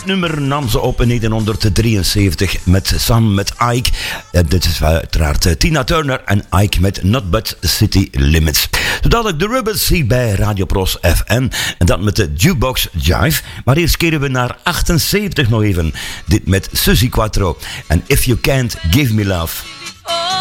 nummer nam ze op in 1973 samen met Ike. Dit is uiteraard Tina Turner en Ike met Not But City Limits. Zodat ik de Rubbers zie bij Radio Pros FM. En dat met de Jukebox Jive. Maar eerst keren we naar 78 nog even. Dit met Suzy Quatro. En If You Can't Give Me Love.